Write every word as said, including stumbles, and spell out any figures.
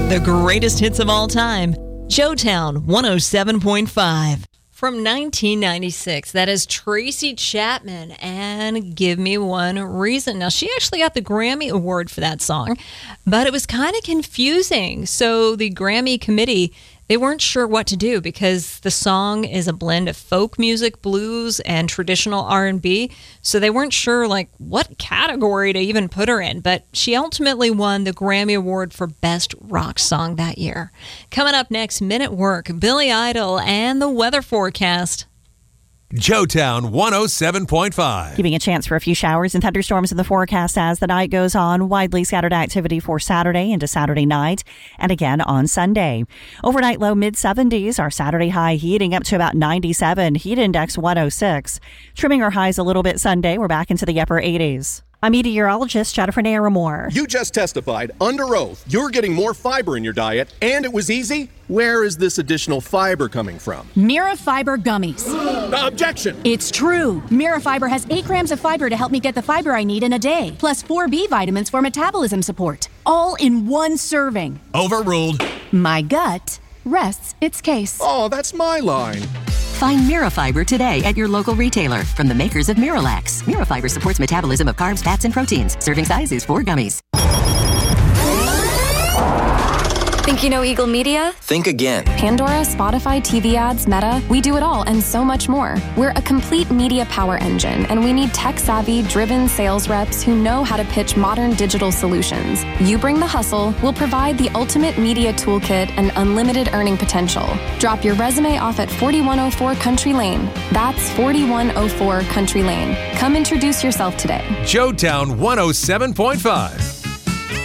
The greatest hits of all time. Joetown one oh seven point five. From nineteen ninety-six, that is Tracy Chapman and Give Me One Reason. Now, she actually got the Grammy Award for that song, but it was kind of confusing. So the Grammy committee, they weren't sure what to do because the song is a blend of folk music, blues, and traditional R and B. So they weren't sure like what category to even put her in. But she ultimately won the Grammy Award for Best Rock Song that year. Coming up next, Men at Work, Billy Idol, and the weather forecast. Joetown one oh seven point five. Giving a chance for a few showers and thunderstorms in the forecast as the night goes on. Widely scattered activity for Saturday into Saturday night and again on Sunday. Overnight low mid seventies. Our Saturday high heating up to about ninety-seven. Heat index one oh six. Trimming our highs a little bit Sunday. We're back into the upper eighties. I'm meteorologist Jennifer Naramore. You just testified under oath you're getting more fiber in your diet, and it was easy. Where is this additional fiber coming from? Mira Fiber Gummies. Uh, objection! It's true. Mira Fiber has eight grams of fiber to help me get the fiber I need in a day, plus four B vitamins for metabolism support. All in one serving. Overruled. My gut rests its case. Oh, that's my line. Find Mirafiber today at your local retailer from the makers of Miralax. Mirafiber supports metabolism of carbs, fats, and proteins. Serving size is four gummies. Think you know Eagle Media? Think again. Pandora, Spotify, T V ads, Meta. We do it all and so much more. We're a complete media power engine, and we need tech-savvy, driven sales reps who know how to pitch modern digital solutions. You bring the hustle, we'll provide the ultimate media toolkit and unlimited earning potential. Drop your resume off at forty-one oh four Country Lane. That's forty-one oh four Country Lane. Come introduce yourself today. Joetown one oh seven point five.